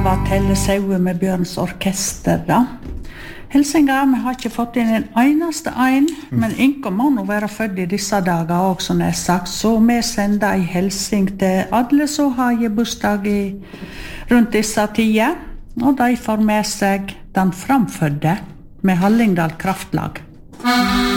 var Telle Saue med Bjørns orkester da. Hilsinga, vi har ikke fått inn en eneste ein, men Inko må nå være født i disse dager også, som jeg sagt, så vi sender en hilsing til alle som har bursdag rundt disse tider, og de får med seg den framfødde med Hallingdal Kraftlag.